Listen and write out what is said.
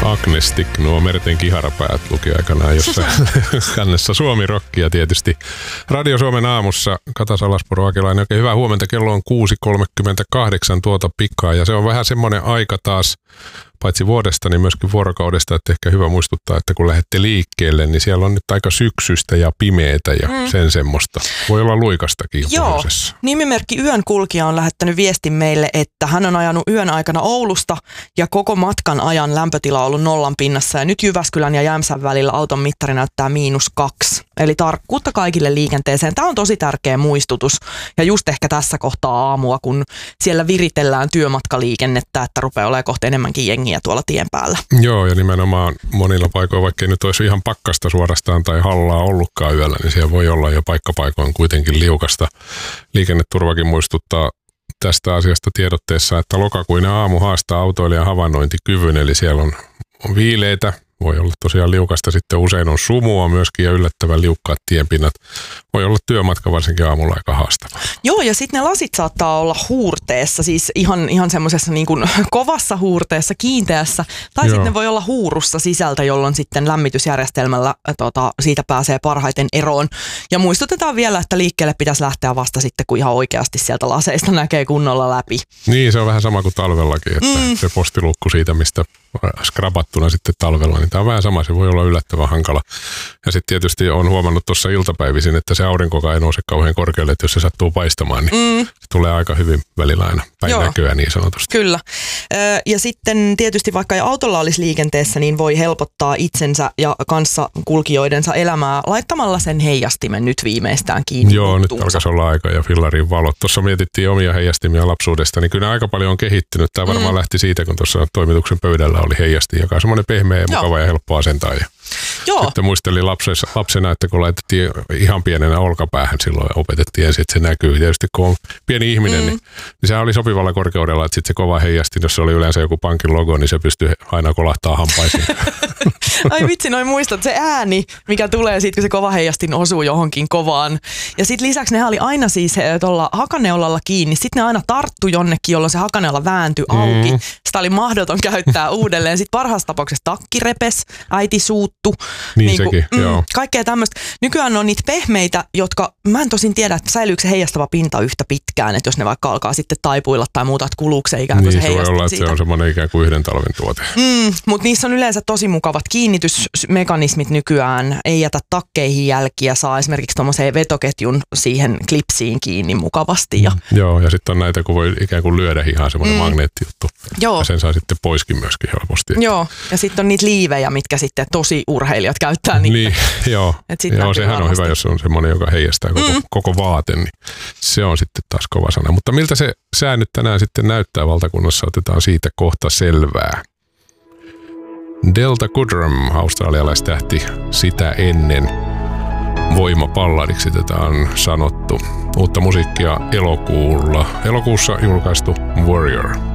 Agnestik, nuo merten kiharapäät luki aikanaan jossain kannessa Suomi-rockia tietysti. Radio Suomen aamussa Kata Salaspuro Akelainen, oikein hyvää huomenta. Kello on 6.38 tuota pikaa ja se on vähän semmoinen aika taas, paitsi vuodesta, niin myöskin vuorokaudesta, että ehkä hyvä muistuttaa, että kun lähdette liikkeelle, niin siellä on nyt aika syksystä ja pimeätä ja sen semmoista. Voi olla luikastakin. Joo, nimimerkki Yön kulkija on lähettänyt viestin meille, että hän on ajanut yön aikana Oulusta ja koko matkan ajan lämpötila on ollut 0 pinnassa ja nyt Jyväskylän ja Jämsän välillä auton mittari näyttää -2. Eli tarkkuutta kaikille liikenteeseen. Tämä on tosi tärkeä muistutus ja just ehkä tässä kohtaa aamua, kun siellä viritellään työmatkaliikennettä, että rupeaa olemaan kohta enemmänkin jengiä tuolla tien päällä. Joo, ja nimenomaan monilla paikoilla, vaikka ei nyt olisi ihan pakkasta suorastaan tai hallaa ollutkaan yöllä, niin siellä voi olla jo paikkapaikoin kuitenkin liukasta. Liikenneturvakin muistuttaa tästä asiasta tiedotteessa, että lokakuinen aamu haastaa autoilijan havainnointikyvyn, eli siellä on viileitä. Voi olla tosiaan liukasta, sitten usein on sumua myöskin ja yllättävän liukkaat tienpinnat. Voi olla työmatka varsinkin aamulla aika haastava. Joo, ja sitten ne lasit saattaa olla huurteessa, siis ihan semmoisessa niin kuin kovassa huurteessa, kiinteässä. Tai sitten ne voi olla huurussa sisältä, jolloin sitten lämmitysjärjestelmällä siitä pääsee parhaiten eroon. Ja muistutetaan vielä, että liikkeelle pitäisi lähteä vasta sitten, kun ihan oikeasti sieltä laseista näkee kunnolla läpi. Niin, se on vähän sama kuin talvellakin, että se postiluukku siitä, mistä skrabattuna sitten talvella, niin tämä on vähän sama, se voi olla yllättävän hankala. Ja sitten tietysti on huomannut tuossa iltapäivisin, että se aurinkokaan ei nouse kauhean korkealle, että jos se sattuu paistamaan, niin se tulee aika hyvin välillä aina päin näköä niin sanotusti. Kyllä. Ja sitten tietysti vaikka ei autolla olisi liikenteessä, niin voi helpottaa itsensä ja kanssakulkijoidensa elämää laittamalla sen heijastimen nyt viimeistään kiinni. Joo, nyt alkaisi olla aika ja fillarin valot. Tuossa mietittiin omia heijastimia lapsuudesta, niin kyllä aika paljon on kehittynyt. Tämä varmaan lähti siitä, kun tuossa toimituksen pöydällä oli heijastin, joka on semmoinen pehmeä ja mukava ja helppo asentaa. Sitten muistelin lapsena, että kun laitettiin ihan pienenä olkapäähän silloin ja opetettiin ensin, että se näkyy. Tietysti kun on pieni ihminen, niin sehän oli sopivalla korkeudella, että sitten se kova heijastin, jos se oli yleensä joku pankin logo, niin se pystyi aina kolahtaa hampaisiin. Ai vitsi, noin muistat, se ääni, mikä tulee siitä, kun se kova heijastin osuu johonkin kovaan. Ja sitten lisäksi ne oli aina siis tuolla hakaneulalla kiinni, sitten ne aina tarttu jonnekin, jolloin se hakaneula vääntyi auki. Sitä oli mahdoton käyttää uudelleen. Sitten parhaassa tapauksessa takki repes, äiti suuttu. Niin sekin, joo. Kaikkea tämmöistä. Nykyään on niitä pehmeitä, jotka, mä en tosin tiedä, että säilyykö se heijastava pinta yhtä pitkään, että jos ne vaikka alkaa sitten taipuilla tai muuta, että kuluuko se ikään kuin niin, se heijastin voi olla, siitä. että se on semmoinen ikään kuin yhden talven tuote. Mutta niissä on yleensä tosi mukavat kiinnitysmekanismit nykyään. Ei jätä takkeihin jälkiä, saa esimerkiksi tuommoiseen vetoketjun siihen klipsiin kiinni mukavasti. Joo, ja sitten on näitä, kun voi ikään kuin lyödä ihan semmoinen magneettijuttu. Joo. Ja sen saa sitten poiskin myöskin helposti. Joo, ja sitten on niitä liivejä, mitkä sitten tosi urheilijat käyttää niitä. Niin, joo. Joo, sehän on hyvä, jos se on semmoinen, joka heijastaa koko vaate, niin se on sitten taas kova sana. Mutta miltä se sää nyt tänään sitten näyttää valtakunnassa, otetaan siitä kohta selvää. Delta Goodrem, australialaistähti, sitä ennen voimapalladiksi tätä on sanottu. Uutta musiikkia elokuussa julkaistu Warrior.